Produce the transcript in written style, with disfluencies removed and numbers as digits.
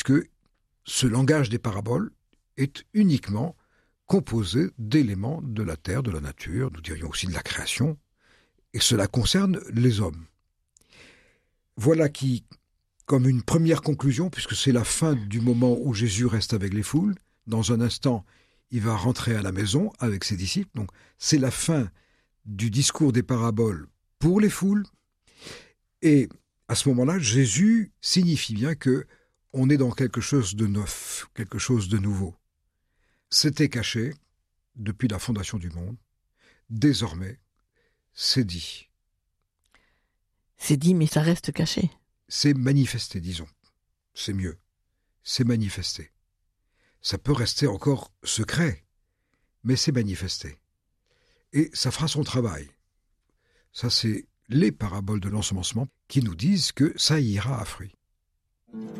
que ce langage des paraboles est uniquement composé d'éléments de la terre, de la nature, nous dirions aussi de la création, et cela concerne les hommes. Voilà qui, comme une première conclusion, puisque c'est la fin du moment où Jésus reste avec les foules, dans un instant, il va rentrer à la maison avec ses disciples, donc c'est la fin du discours des paraboles pour les foules, et à ce moment-là, Jésus signifie bien que on est dans quelque chose de neuf, quelque chose de nouveau. C'était caché depuis la fondation du monde, désormais, c'est dit. C'est dit, mais ça reste caché. C'est manifesté, disons. C'est mieux. C'est manifesté. Ça peut rester encore secret, mais c'est manifesté. Et ça fera son travail. Ça, c'est les paraboles de l'ensemencement qui nous disent que ça ira à fruit.